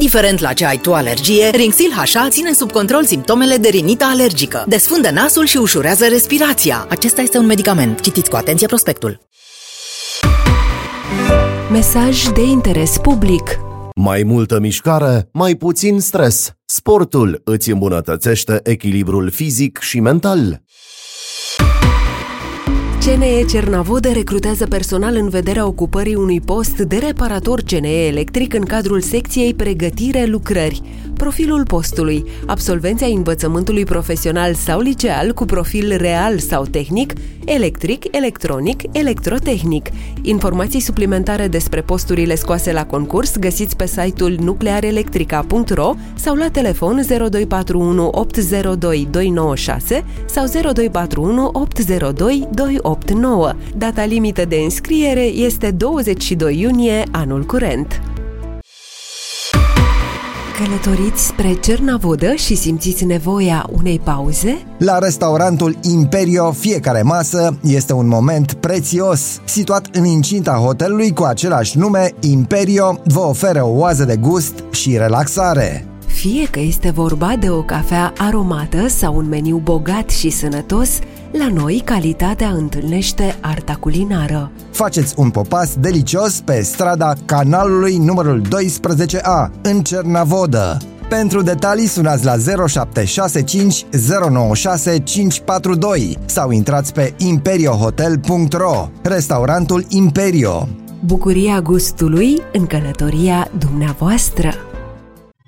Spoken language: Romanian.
Indiferent la ce ai tu alergie, Rinxil HA ține sub control simptomele de rinită alergică. Desfundă nasul și ușurează respirația. Acesta este un medicament. Citiți cu atenție prospectul. Mesaj de interes public. Mai multă mișcare, mai puțin stres. Sportul îți îmbunătățește echilibrul fizic și mental. CNE Cernavodă recrutează personal în vederea ocupării unui post de reparator CNE electric în cadrul secției Pregătire lucrări. Profilul postului: absolvenții ai învățământului profesional sau liceal cu profil real sau tehnic, electric, electronic, electrotehnic. Informații suplimentare despre posturile scoase la concurs găsiți pe site-ul nuclearelectrica.ro sau la telefon 0241 802 296 sau 0241 802 289. Data limită de înscriere este 22 iunie anul curent. Călătoriți spre Cernavodă și simțiți nevoia unei pauze? La restaurantul Imperio, fiecare masă este un moment prețios. Situat în incinta hotelului cu același nume, Imperio vă oferă o oază de gust și relaxare. Fie că este vorba de o cafea aromată sau un meniu bogat și sănătos, la noi calitatea întâlnește arta culinară. Faceți un popas delicios pe strada Canalului numărul 12A, în Cernavodă. Pentru detalii sunați la 0765 096 542 sau intrați pe imperiohotel.ro. Restaurantul Imperio. Bucuria gustului în călătoria dumneavoastră.